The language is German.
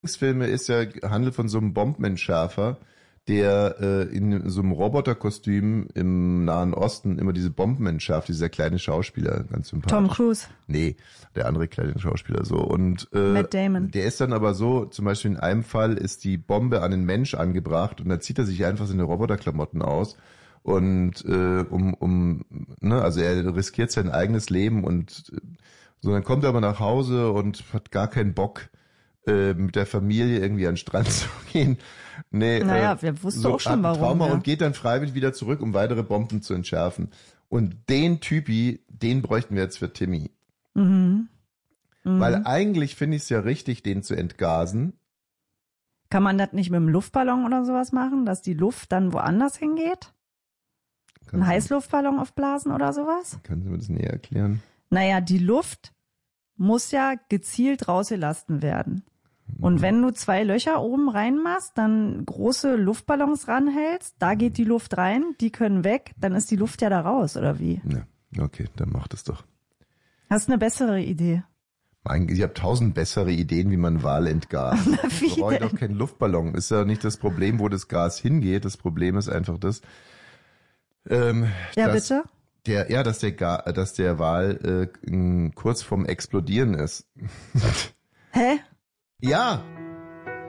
Filme handelt von so einem Bombenentschärfer, der in so einem Roboterkostüm im Nahen Osten immer diese Bomben entschärft, dieser kleine Schauspieler, ganz sympathisch. Tom Cruise. Nee, der andere kleine Schauspieler so. Und Matt Damon. der ist dann aber so, zum Beispiel in einem Fall ist die Bombe an den Mensch angebracht und da zieht er sich einfach seine Roboterklamotten aus und also er riskiert sein eigenes Leben und so, dann kommt er aber nach Hause und hat gar keinen Bock, mit der Familie irgendwie an den Strand zu gehen. Nee, wir wussten auch schon warum. Trauma ja. und geht dann freiwillig wieder zurück, um weitere Bomben zu entschärfen. Und den Typi, den bräuchten wir jetzt für Timmy. Mhm. Weil eigentlich finde ich es ja richtig, den zu entgasen. Kann man das nicht mit einem Luftballon oder sowas machen, dass die Luft dann woanders hingeht? Ein Heißluftballon aufblasen oder sowas? Können Sie mir das näher erklären? Naja, die Luft muss ja gezielt rausgelassen werden. Und wenn du 2 Löcher oben reinmachst, dann große Luftballons ranhältst, da geht die Luft rein, die können weg, dann ist die Luft ja da raus, oder wie? Ja, okay, dann mach das doch. Hast du eine bessere Idee? Ich habe 1000 bessere Ideen, wie man Wal entgast. Ich brauche doch keinen Luftballon. Ist ja nicht das Problem, wo das Gas hingeht. Das Problem ist einfach das. Bitte? Dass der Wal kurz vorm Explodieren ist. Hä? Ja.